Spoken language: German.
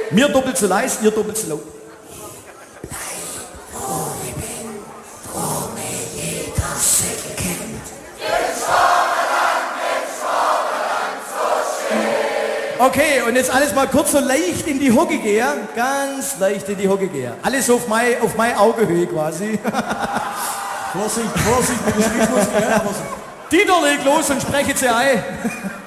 Mir doppelt so leise, ihr doppelt so laut. Okay, und jetzt alles mal kurz so leicht in die Hocke gehen. Ganz leicht in die Hocke gehen. Alles auf meine Augenhöhe quasi. Vorsicht, mit dem Rhythmus, ja, Dieter, leg los und spreche sie ein.